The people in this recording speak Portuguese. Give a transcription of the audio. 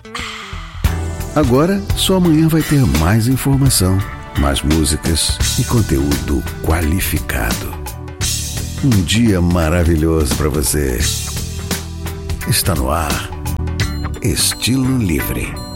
Agora, sua manhã vai ter mais informação, mais músicas e conteúdo qualificado. Um dia maravilhoso para você. Está no ar. Estilo Livre.